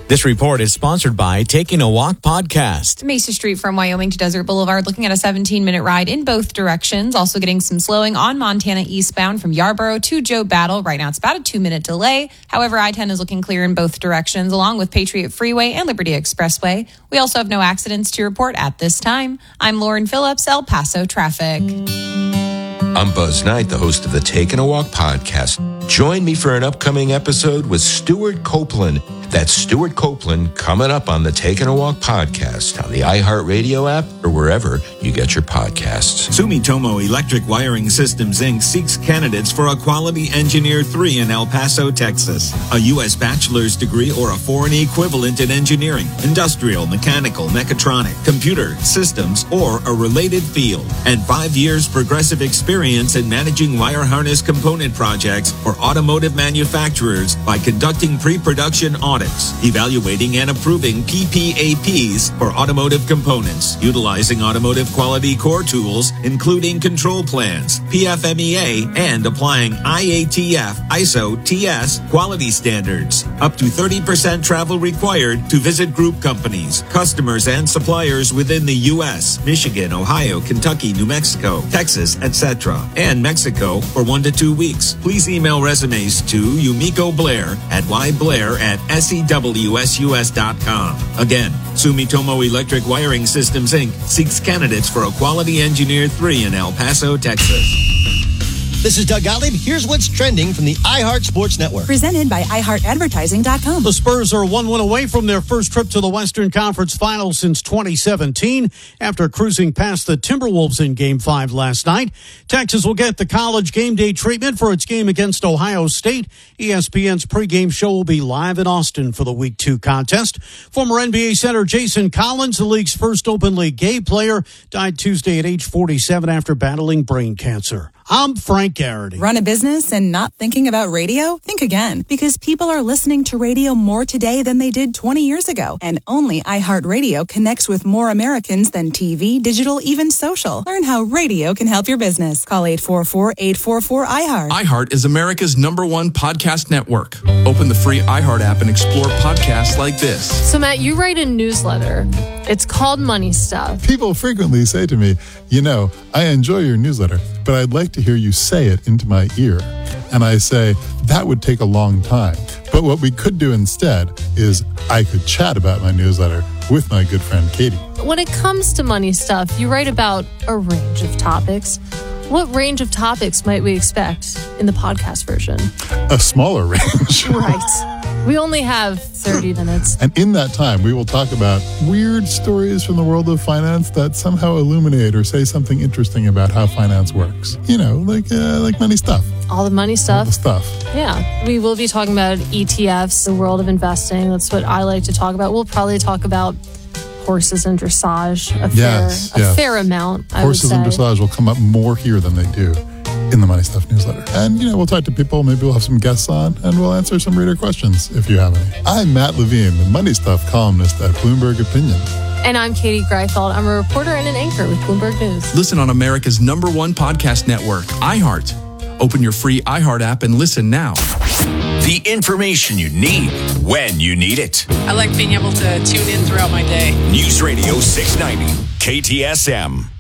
This report is sponsored by Taking a Walk podcast. Mesa Street from Wyoming to Desert Boulevard, looking at a 17-minute ride in both directions. Also getting some slowing on Montana eastbound from Yarborough to Joe Battle. Right now it's about a 2-minute delay. However, I-10 is looking clear in both directions, along with Patriot Freeway and Liberty Expressway. We also have no accidents to report at this time. I'm Lauren Phillips, El Paso Traffic. I'm Buzz Knight, the host of the Taking a Walk podcast. Join me for an upcoming episode with Stuart Copeland. That's Stuart Copeland coming up on the Taking a Walk podcast on the iHeartRadio app or wherever you get your podcasts. Sumitomo Electric Wiring Systems, Inc. seeks candidates for a Quality Engineer 3 in El Paso, Texas. A U.S. bachelor's degree or a foreign equivalent in engineering, industrial, mechanical, mechatronic, computer, systems, or a related field. And 5 years progressive experience in managing wire harness component projects for automotive manufacturers by conducting pre-production audits, evaluating and approving PPAPs for automotive components, utilizing automotive quality core tools, including control plans, PFMEA, and applying IATF ISO TS quality standards. Up to 30% travel required to visit group companies, customers, and suppliers within the U.S., Michigan, Ohio, Kentucky, New Mexico, Texas, etc., and Mexico for 1 to 2 weeks. Please email resumes to Yumiko Blair at yblair@secwsus.com. Again, Sumitomo Electric Wiring Systems, Inc. seeks candidates for a Quality Engineer 3 in El Paso, Texas. This is Doug Gottlieb. Here's what's trending from the iHeart Sports Network. Presented by iHeartAdvertising.com. The Spurs are 1 win away from their first trip to the Western Conference Finals since 2017 after cruising past the Timberwolves in Game 5 last night. Texas will get the College game day treatment for its game against Ohio State. ESPN's pregame show will be live in Austin for the Week 2 contest. Former NBA center Jason Collins, the league's first openly gay player, died Tuesday at age 47 after battling brain cancer. I'm Frank Garrity. Run a business and not thinking about radio? Think again, because people are listening to radio more today than they did 20 years ago. And only iHeartRadio connects with more Americans than TV, digital, even social. Learn how radio can help your business. Call 844-844-iHeart. iHeart is America's #1 podcast network. Open the free iHeart app and explore podcasts like this. So, Matt, you write a newsletter. It's called Money Stuff. People frequently say to me, you know, I enjoy your newsletter, but I'd like to hear you say it into my ear. And I say, that would take a long time. But what we could do instead is I could chat about my newsletter with my good friend Katie. When it comes to Money Stuff, you write about a range of topics. What range of topics might we expect in the podcast version? A smaller range. Right. We only have 30 minutes. And in that time, we will talk about weird stories from the world of finance that somehow illuminate or say something interesting about how finance works. You know, like money stuff. All the money stuff. All the stuff. Yeah. We will be talking about ETFs, the world of investing. That's what I like to talk about. We'll probably talk about horses and dressage a fair amount, I would say. Horses and dressage will come up more here than they do in the Money Stuff newsletter. And, you know, we'll talk to people, maybe we'll have some guests on, and we'll answer some reader questions if you have any. I'm Matt Levine, the Money Stuff columnist at Bloomberg Opinion. And I'm Katie Greifeld. I'm a reporter and an anchor with Bloomberg News. Listen on America's #1 podcast network, iHeart. Open your free iHeart app and listen now. The information you need when you need it. I like being able to tune in throughout my day. News Radio 690, KTSM.